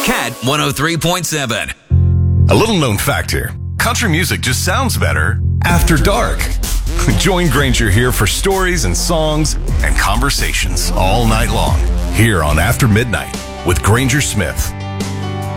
Cat 103.7. A little known fact here. Country music just sounds better after dark. Join Granger here for stories and songs and conversations all night long here on After Midnight with Granger Smith.